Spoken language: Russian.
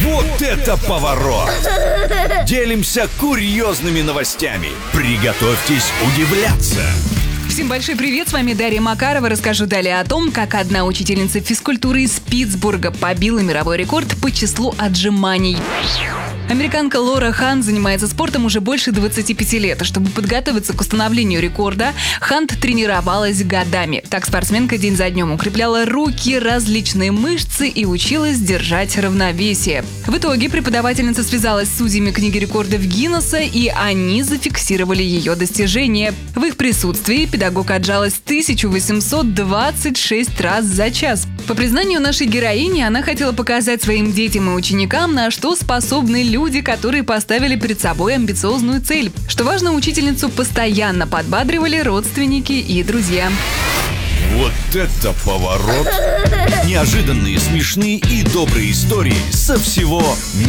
Вот это поворот! Делимся курьезными новостями. Приготовьтесь удивляться. Всем большой привет, с вами Дарья Макарова. Расскажу далее о том, как одна учительница физкультуры из Питтсбурга побила мировой рекорд по числу отжиманий. Американка Лора Хант занимается спортом уже больше 25 лет. Чтобы подготовиться к установлению рекорда, Хант тренировалась годами. Так спортсменка день за днем укрепляла руки, различные мышцы и училась держать равновесие. В итоге преподавательница связалась с судьями книги рекордов Гиннесса, и они зафиксировали ее достижение. В их присутствии педагог отжалась 1826 раз за час. По признанию нашей героини, она хотела показать своим детям и ученикам, на что способны люди, которые поставили перед собой амбициозную цель. Что важно, учительницу постоянно подбадривали родственники и друзья. Вот это поворот! Неожиданные, смешные и добрые истории со всего мира.